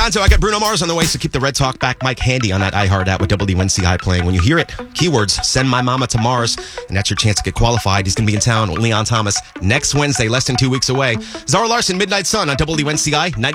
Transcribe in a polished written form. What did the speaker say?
Gonzo, I got Bruno Mars on the way, so keep the Red Talk back. Mike Handy on that iHeart app with WNCI playing. When you hear it, keywords, send my mama to Mars, and that's your chance to get qualified. He's going to be in town with Leon Thomas next Wednesday, less than 2 weeks away. Zara Larson, Midnight Sun on WNCI 90.